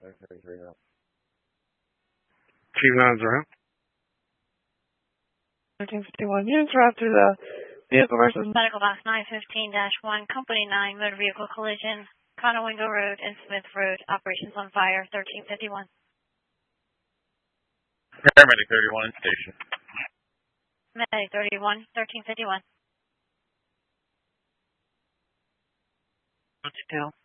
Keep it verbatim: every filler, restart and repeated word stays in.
Chief nine zero. thirteen fifty-one. Units route through the vehicle versus medical box nine fifteen dash one, company nine, motor vehicle collision, Conowingo Road and Smith Road, operations on fire, thirteen fifty-one. Paramedic thirty-one, station. Medic thirty-one, thirteen fifty-one. Detail.